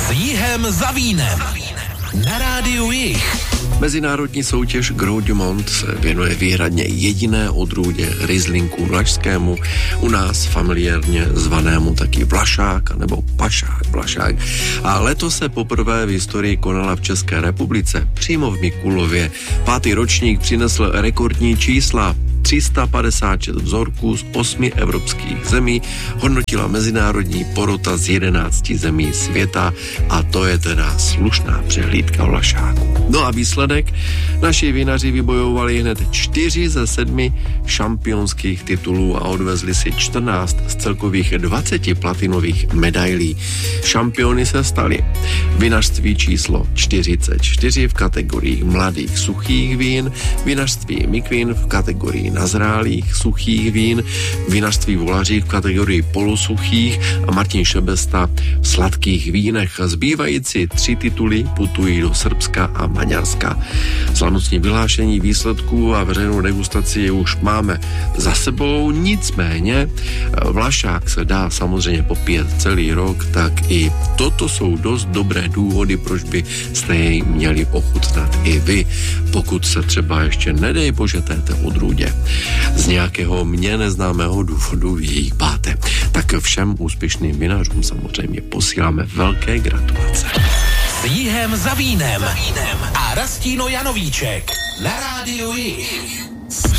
S Jihem za vínem. Na rádiu Jih. Mezinárodní soutěž Gros du Monde se věnuje výhradně jediné odrůdě Rieslinku vlašskému, u nás familiárně zvanému taky Vlašák nebo Vlašák. A letos se poprvé v historii konala v České republice, přímo v Mikulově. 5. ročník přinesl rekordní čísla. 356 vzorků z 8 evropských zemí hodnotila mezinárodní porota z 11 zemí světa a to je teda slušná přehlídka Vlašáku. No a výsledek? Naši vinaři vybojovali hned 4 ze 7 šampionských titulů a odvezli si 14 z celkových 20 platinových medailí. Šampiony se stali vinařství číslo 44 v kategorii mladých suchých vín, vinařství Mikvin v kategorii nazrálých suchých vín, vinařství Volařík v kategorii polosuchých a Martin Šebesta v sladkých vínech. Zbývající 3 tituly putují do Srbska a Maďarska. Slavnostní vyhlášení výsledků a veřejnou degustaci už máme za sebou, nicméně Vlašák se dá samozřejmě popíjet celý rok, tak i toto jsou dost dobré důvody, proč byste jej měli ochutnat i vy, pokud se třeba ještě nedej bože této odrůdě z nějakého mně neznámého důvodu vyhýbáte. Tak všem úspěšným vinařům samozřejmě posíláme velké gratulace. S Jihem za vínem a Rastíno Janovíček na rádiu Jih.